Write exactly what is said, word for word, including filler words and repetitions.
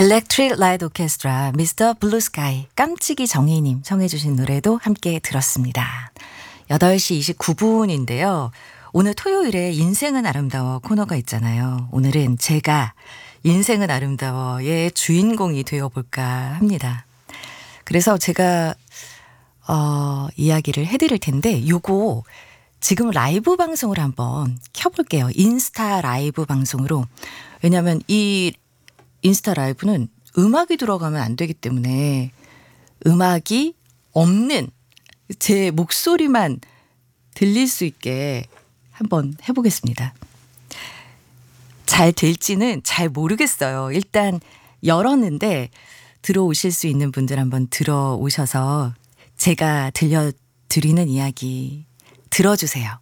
Electric Light Orchestra, 미스터 Blue Sky, 깜찍이 정희님 청해 주신 노래도 함께 들었습니다. 여덟 시 이십구 분인데요. 오늘 토요일에 인생은 아름다워 코너가 있잖아요. 오늘은 제가 인생은 아름다워의 주인공이 되어볼까 합니다. 그래서 제가 어, 이야기를 해드릴 텐데 요거 지금 라이브 방송을 한번 켜볼게요. 인스타 라이브 방송으로. 왜냐하면 이 인스타 라이브는 음악이 들어가면 안 되기 때문에 음악이 없는 제 목소리만 들릴 수 있게 한번 해보겠습니다. 잘 될지는 잘 모르겠어요. 일단 열었는데 들어오실 수 있는 분들 한번 들어오셔서 제가 들려드리는 이야기 들어주세요.